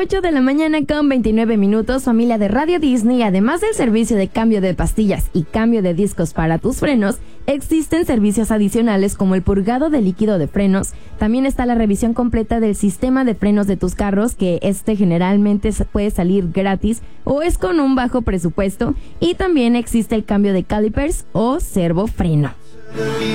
8 de la mañana con 29 minutos, familia de Radio Disney. Además del servicio de cambio de pastillas y cambio de discos para tus frenos, existen servicios adicionales como el purgado de líquido de frenos. También está la revisión completa del sistema de frenos de tus carros, que generalmente puede salir gratis o es con un bajo presupuesto. Y también existe el cambio de calipers o servofreno.